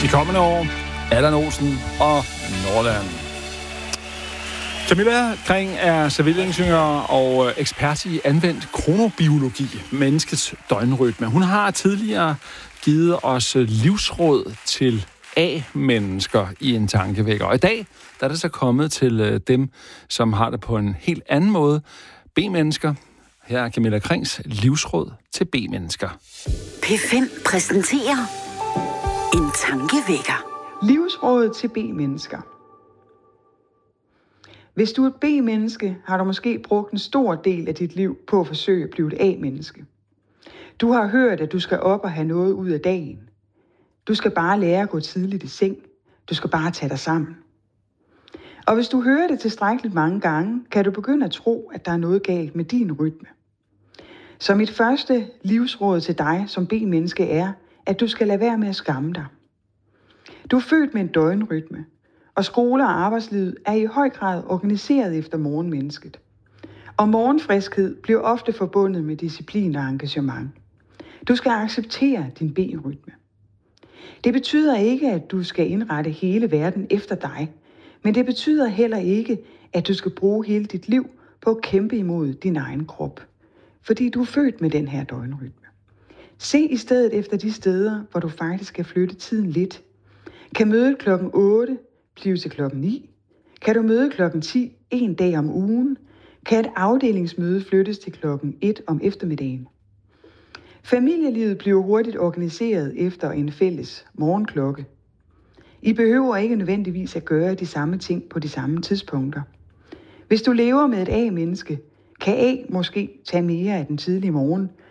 De kommende år, Allan Olsen og Nordland. Camilla Kring er civilingeniør og ekspert i anvendt kronobiologi, menneskets døgnrytme. Hun har tidligere givet os livsråd til A-mennesker i en tankevækker. Og i dag der er det så kommet til dem, som har det på en helt anden måde. B-mennesker. Her er Camilla Krings livsråd til B-mennesker. P5 præsenterer en tankevækker. Livsråd til B-mennesker. Hvis du er et B-menneske, har du måske brugt en stor del af dit liv på at forsøge at blive et A-menneske. Du har hørt, at du skal op og have noget ud af dagen. Du skal bare lære at gå tidligt i seng. Du skal bare tage dig sammen. Og hvis du hører det tilstrækkeligt mange gange, kan du begynde at tro, at der er noget galt med din rytme. Så mit første livsråd til dig som B-menneske er, at du skal lade være med at skamme dig. Du er født med en døgnrytme, og skole og arbejdslivet er i høj grad organiseret efter morgenmennesket. Og morgenfriskhed bliver ofte forbundet med disciplin og engagement. Du skal acceptere din B-rytme. Det betyder ikke, at du skal indrette hele verden efter dig, men det betyder heller ikke, at du skal bruge hele dit liv på at kæmpe imod din egen krop, fordi du er født med den her døgnrytme. Se i stedet efter de steder, hvor du faktisk kan flytte tiden lidt. Kan mødet klokken 8 blive til klokken 9? Kan du møde klokken 10 en dag om ugen? Kan et afdelingsmøde flyttes til klokken 1 om eftermiddagen? Familielivet bliver hurtigt organiseret efter en fælles morgenklokke. I behøver ikke nødvendigvis at gøre de samme ting på de samme tidspunkter. Hvis du lever med et A-menneske, kan A måske tage mere af den tidlige morgen,